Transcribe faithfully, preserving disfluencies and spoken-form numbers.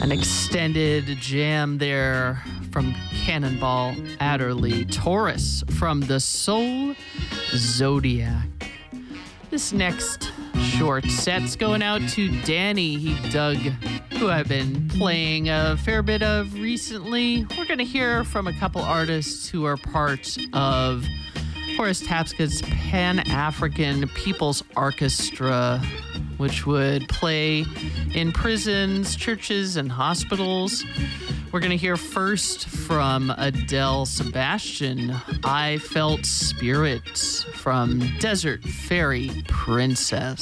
An extended jam there from Cannonball Adderley. Taurus from the Soul Zodiac. This next short set's going out to Danny. He dug, who I've been playing a fair bit of recently. We're going to hear from a couple artists who are part of Horace Tapscott's Pan-African People's Orchestra, which would play in prisons, churches, and hospitals. We're going to hear first from Adele Sebastian, I Felt Spirits from Desert Fairy Princess.